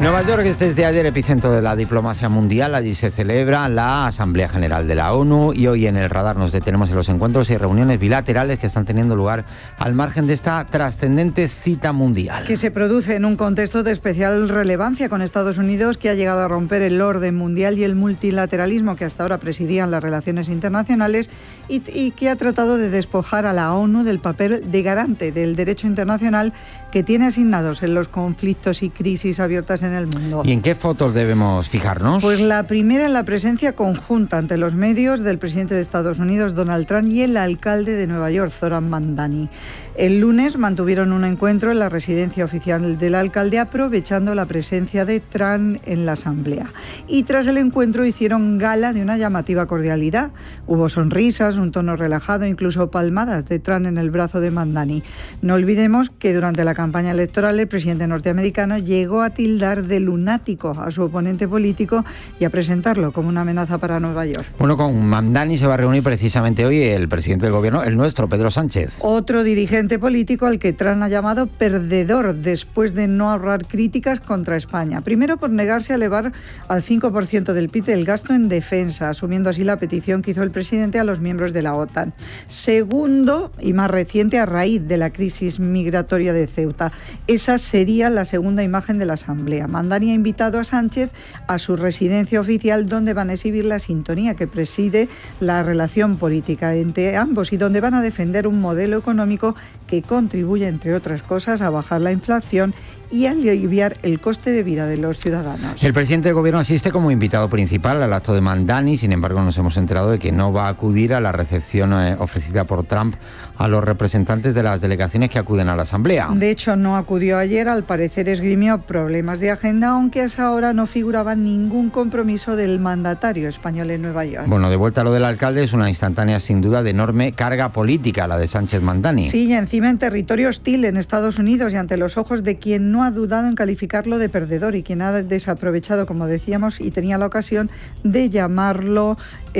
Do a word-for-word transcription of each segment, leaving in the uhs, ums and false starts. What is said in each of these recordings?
Nueva York es desde ayer epicentro de la diplomacia mundial. Allí se celebra la Asamblea General de la ONU y hoy en el radar nos detenemos en los encuentros y reuniones bilaterales que están teniendo lugar al margen de esta trascendente cita mundial. Que se produce en un contexto de especial relevancia con Estados Unidos, que ha llegado a romper el orden mundial y el multilateralismo que hasta ahora presidían las relaciones internacionales y, y que ha tratado de despojar a la ONU del papel de garante del derecho internacional que tiene asignados en los conflictos y crisis abiertas en el mundo. ¿Y en qué fotos debemos fijarnos? Pues la primera en la presencia conjunta ante los medios del presidente de Estados Unidos, Donald Trump, y el alcalde de Nueva York, Zoran Mamdani. El lunes mantuvieron un encuentro en la residencia oficial del alcalde, aprovechando la presencia de Trump en la asamblea. Y tras el encuentro hicieron gala de una llamativa cordialidad. Hubo sonrisas, un tono relajado, incluso palmadas de Trump en el brazo de Mamdani. No olvidemos que durante la campaña electoral el presidente norteamericano llegó a tildar de lunático a su oponente político y a presentarlo como una amenaza para Nueva York. Bueno, con Mamdani se va a reunir precisamente hoy el presidente del gobierno, el nuestro, Pedro Sánchez. Otro dirigente político al que Trump ha llamado perdedor después de no ahorrar críticas contra España. Primero, por negarse a elevar al cinco por ciento del P I B el gasto en defensa, asumiendo así la petición que hizo el presidente a los miembros de la OTAN. Segundo, y más reciente, a raíz de la crisis migratoria de Ceuta. Esa sería la segunda imagen de la asamblea. Mamdani ha invitado a Sánchez a su residencia oficial, donde van a exhibir la sintonía que preside la relación política entre ambos y donde van a defender un modelo económico que contribuye, entre otras cosas, a bajar la inflación y a aliviar el coste de vida de los ciudadanos. El presidente del gobierno asiste como invitado principal al acto de Mamdani, sin embargo nos hemos enterado de que no va a acudir a la recepción eh, ofrecida por Trump a los representantes de las delegaciones que acuden a la asamblea. De hecho, no acudió ayer, al parecer esgrimió problemas de agenda, aunque a esa hora no figuraba ningún compromiso del mandatario español en Nueva York. Bueno, de vuelta a lo del alcalde, es una instantánea sin duda de enorme carga política, la de Sánchez Mamdani. Sí, y encima en territorio hostil en Estados Unidos y ante los ojos de quien no ha dudado en calificarlo de perdedor y quien ha desaprovechado, como decíamos, y tenía la ocasión de llamarlo,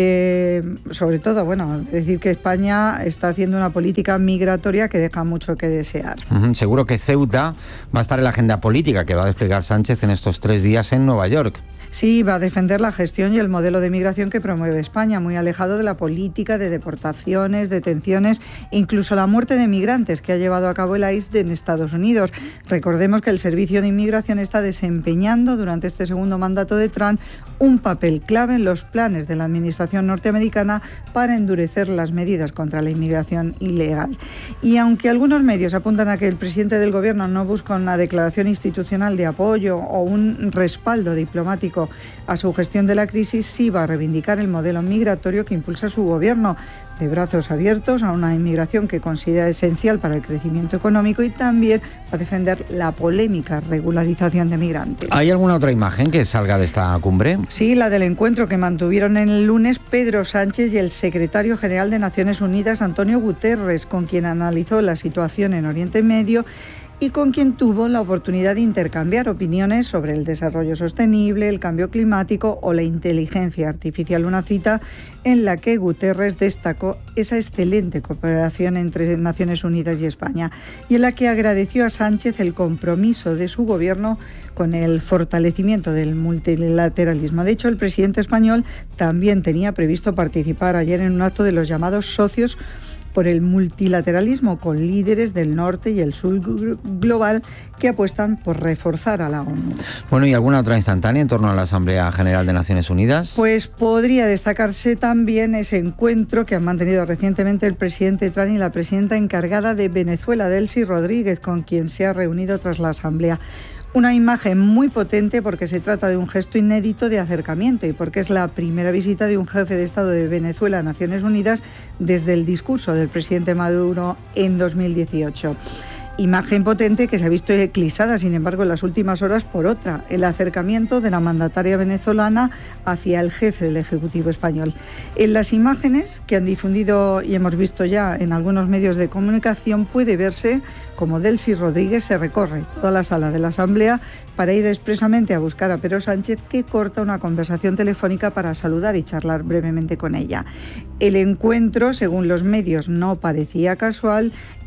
eh, sobre todo, bueno, decir que España está haciendo una política migratoria que deja mucho que desear. Uh-huh. Seguro que Ceuta va a estar en la agenda política que va a desplegar Sánchez en estos tres días en Nueva York. Sí, va a defender la gestión y el modelo de migración que promueve España, muy alejado de la política de deportaciones, detenciones, incluso la muerte de migrantes que ha llevado a cabo el I C E en Estados Unidos. Recordemos que el Servicio de Inmigración está desempeñando durante este segundo mandato de Trump un papel clave en los planes de la administración norteamericana para endurecer las medidas contra la inmigración ilegal. Y aunque algunos medios apuntan a que el presidente del gobierno no busca una declaración institucional de apoyo o un respaldo diplomático a su gestión de la crisis, sí va a reivindicar el modelo migratorio que impulsa su gobierno, de brazos abiertos a una inmigración que considera esencial para el crecimiento económico, y también va a defender la polémica regularización de migrantes. ¿Hay alguna otra imagen que salga de esta cumbre? Sí, la del encuentro que mantuvieron en el lunes Pedro Sánchez y el secretario general de Naciones Unidas, Antonio Guterres, con quien analizó la situación en Oriente Medio y con quien tuvo la oportunidad de intercambiar opiniones sobre el desarrollo sostenible, el cambio climático o la inteligencia artificial. Una cita en la que Guterres destacó esa excelente cooperación entre Naciones Unidas y España, y en la que agradeció a Sánchez el compromiso de su gobierno con el fortalecimiento del multilateralismo. De hecho, el presidente español también tenía previsto participar ayer en un acto de los llamados socios por el multilateralismo, con líderes del norte y el sur global que apuestan por reforzar a la ONU. Bueno, ¿y alguna otra instantánea en torno a la Asamblea General de Naciones Unidas? Pues podría destacarse también ese encuentro que han mantenido recientemente el presidente Trump y la presidenta encargada de Venezuela, Delcy Rodríguez, con quien se ha reunido tras la Asamblea. Una imagen muy potente porque se trata de un gesto inédito de acercamiento y porque es la primera visita de un jefe de Estado de Venezuela a Naciones Unidas desde el discurso del presidente Maduro en dos mil dieciocho. Imagen potente que se ha visto eclipsada, sin embargo, en las últimas horas por otra, el acercamiento de la mandataria venezolana hacia el jefe del Ejecutivo español. En las imágenes que han difundido y hemos visto ya en algunos medios de comunicación puede verse como Delcy Rodríguez se recorre toda la sala de la Asamblea para ir expresamente a buscar a Pedro Sánchez, que corta una conversación telefónica para saludar y charlar brevemente con ella. El encuentro, según los medios, no parecía casual y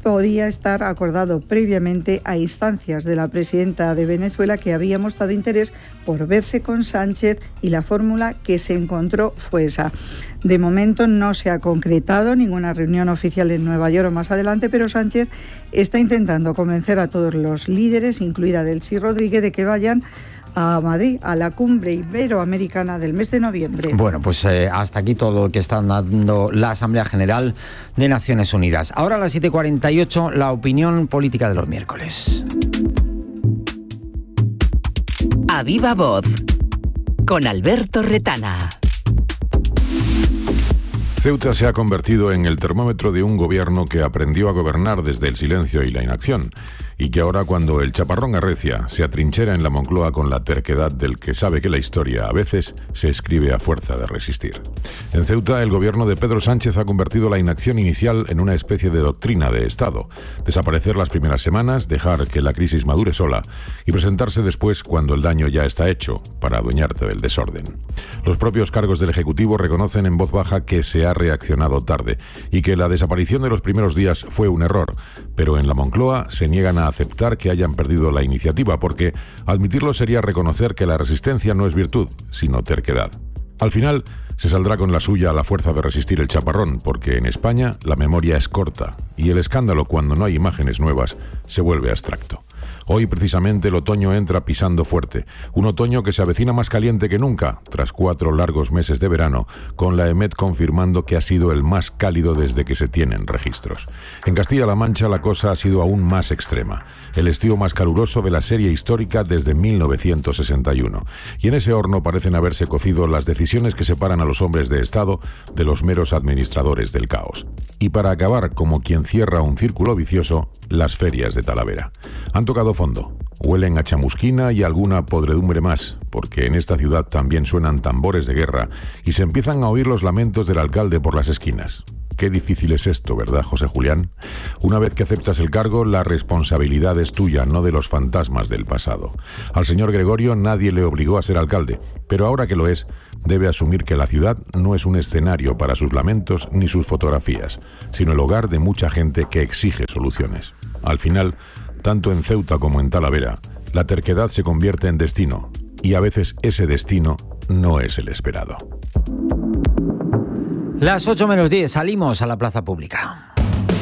podía estar acordado previamente a instancias de la presidenta de Venezuela, que había mostrado interés por verse con Sánchez, y la fórmula que se encontró fue esa. De momento no se ha concretado ninguna reunión oficial en Nueva York o más adelante, pero Sánchez está intentando convencer a todos los líderes, incluida Delcy Rodríguez, de que vayan a Madrid, a la cumbre iberoamericana del mes de noviembre. Bueno, pues eh, hasta aquí todo lo que está dando la Asamblea General de Naciones Unidas. Ahora a las siete y cuarenta y ocho, la opinión política de los miércoles. A viva voz, con Alberto Retana. Ceuta se ha convertido en el termómetro de un gobierno que aprendió a gobernar desde el silencio y la inacción, y que ahora, cuando el chaparrón arrecia, se atrinchera en la Moncloa con la terquedad del que sabe que la historia a veces se escribe a fuerza de resistir. En Ceuta, el gobierno de Pedro Sánchez ha convertido la inacción inicial en una especie de doctrina de Estado: desaparecer las primeras semanas, dejar que la crisis madure sola y presentarse después cuando el daño ya está hecho, para adueñarte del desorden. Los propios cargos del Ejecutivo reconocen en voz baja que se ha reaccionado tarde y que la desaparición de los primeros días fue un error, pero en la Moncloa se niegan a aceptar que hayan perdido la iniciativa, porque admitirlo sería reconocer que la resistencia no es virtud, sino terquedad. Al final se saldrá con la suya a la fuerza de resistir el chaparrón, porque en España la memoria es corta y el escándalo, cuando no hay imágenes nuevas, se vuelve abstracto. Hoy precisamente el otoño entra pisando fuerte, un otoño que se avecina más caliente que nunca, tras cuatro largos meses de verano, con la EMET confirmando que ha sido el más cálido desde que se tienen registros. En Castilla-La Mancha la cosa ha sido aún más extrema, el estío más caluroso de la serie histórica desde mil novecientos sesenta y uno, y en ese horno parecen haberse cocido las decisiones que separan a los hombres de Estado de los meros administradores del caos. Y para acabar, como quien cierra un círculo vicioso, las ferias de Talavera. Han tocado fondo, huelen a chamusquina y alguna podredumbre más, porque en esta ciudad también suenan tambores de guerra y se empiezan a oír los lamentos del alcalde por las esquinas. Qué difícil es esto, ¿verdad, José Julián? Una vez que aceptas el cargo, la responsabilidad es tuya, no de los fantasmas del pasado. Al señor Gregorio nadie le obligó a ser alcalde, pero ahora que lo es, debe asumir que la ciudad no es un escenario para sus lamentos ni sus fotografías, sino el hogar de mucha gente que exige soluciones. Al final, tanto en Ceuta como en Talavera, la terquedad se convierte en destino, y a veces ese destino no es el esperado. Las ocho menos diez, salimos a la plaza pública.